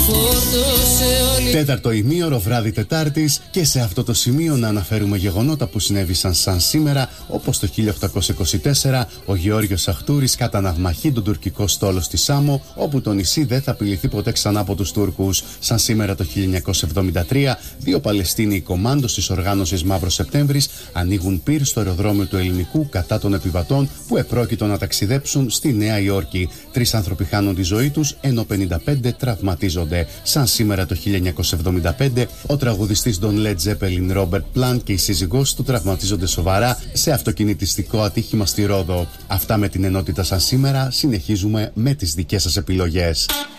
Τέταρτο ημίωρο, βράδυ Τετάρτης, και σε αυτό το σημείο να αναφέρουμε γεγονότα που συνέβησαν σαν σήμερα, όπως το 1824 ο Γεώργιος Αχτούρης κατά ναυμαχή τον τουρκικό στόλο στη Σάμο, όπου το νησί δεν θα απειληθεί ποτέ ξανά από τους Τούρκους. Σαν σήμερα το 1973, δύο Παλαιστίνιοι κομμάντος της οργάνωσης Μαύρος Σεπτέμβρης ανοίγουν πυρ στο αεροδρόμιο του Ελληνικού κατά των επιβατών που επρόκειτο να ταξιδέψουν στη Νέα Υόρκη. 3 άνθρωποι χάνουν τη ζωή τους, ενώ 55 τραυματίζονται. Σαν σήμερα το 1975, ο τραγουδιστής των Led Zeppelin Robert Plant και η σύζυγός του τραυματίζονται σοβαρά σε αυτοκινητιστικό ατύχημα στη Ρόδο. Αυτά με την ενότητα σαν σήμερα. Συνεχίζουμε με τις δικές σας επιλογές.